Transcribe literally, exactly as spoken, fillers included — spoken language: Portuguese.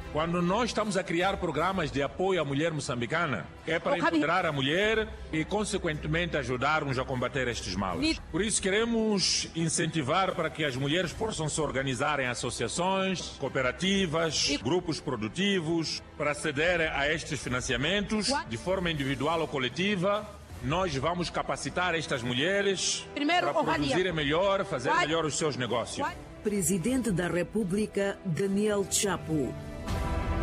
Quando nós estamos a criar programas de apoio à mulher moçambicana, é para empoderar a mulher e, consequentemente, ajudar-nos a combater estes males. Por isso, queremos incentivar para que as mulheres possam se organizar em associações, cooperativas, grupos produtivos, para acederem a estes financiamentos de forma individual ou coletiva. Nós vamos capacitar estas mulheres para produzirem melhor, fazer melhor os seus negócios. Presidente da República, Daniel Chapo.